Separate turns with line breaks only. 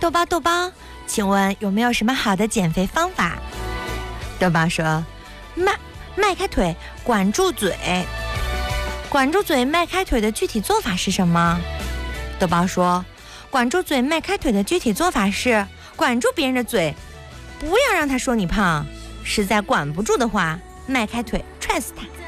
豆包，请问有没有什么好的减肥方法？豆包说，迈开腿，管住嘴。管住嘴，迈开腿的具体做法是什么？豆包说，管住嘴，迈开腿的具体做法是管住别人的嘴，不要让他说你胖，实在管不住的话，迈开腿踹死他。